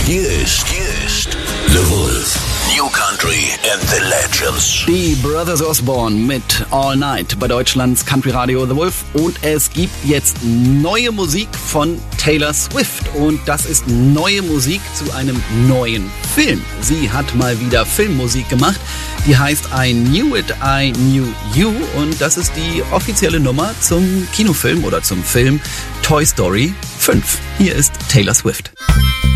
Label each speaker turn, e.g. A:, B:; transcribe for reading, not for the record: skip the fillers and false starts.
A: Hier ist The Wolf. New Country and the Legends.
B: Die Brothers Osborne mit All Night bei Deutschlands Country Radio The Wolf. Und es gibt jetzt neue Musik von Taylor Swift. Und das ist neue Musik zu einem neuen Film. Sie hat mal wieder Filmmusik gemacht. Die heißt I Knew It, I Knew You. Und das ist die offizielle Nummer zum Kinofilm oder zum Film Toy Story 5. Hier ist Taylor Swift.